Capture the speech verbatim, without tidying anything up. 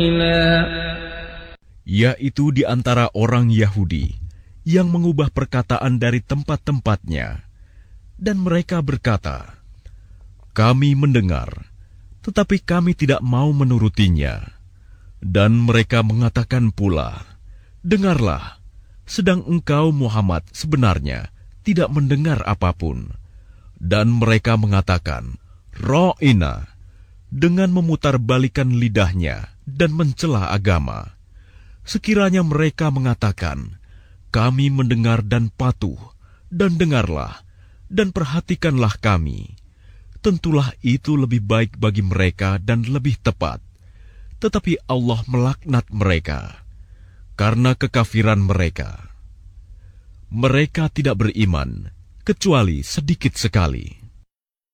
yaitu di antara orang Yahudi yang mengubah perkataan dari tempat-tempatnya, dan mereka berkata, "Kami mendengar, tetapi kami tidak mau menurutinya." Dan mereka mengatakan pula, "Dengarlah, sedang engkau Muhammad sebenarnya tidak mendengar apapun." Dan mereka mengatakan, "Ra'ina," dengan memutarbalikkan lidahnya dan mencela agama. Sekiranya mereka mengatakan, "Kami mendengar dan patuh," dan dengarlah dan perhatikanlah kami, tentulah itu lebih baik bagi mereka dan lebih tepat. Tetapi Allah melaknat mereka karena kekafiran mereka. Mereka tidak beriman kecuali sedikit sekali.